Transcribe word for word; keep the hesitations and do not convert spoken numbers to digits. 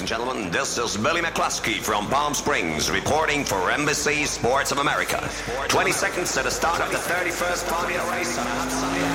and gentlemen, this is Billy McCluskey from Palm Springs reporting for Embassy Sports of America. twenty seconds to the start of the thirty-first Formula race on a hot Sunday